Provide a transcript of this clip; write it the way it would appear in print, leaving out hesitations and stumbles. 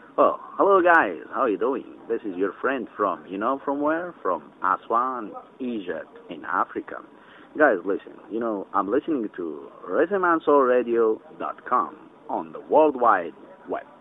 Oh, hello guys, how are you doing? This is your friend from, from where? From Aswan, Egypt, in Africa. Guys, listen, I'm listening to RhythmandSoulRadio.com on the World Wide Web.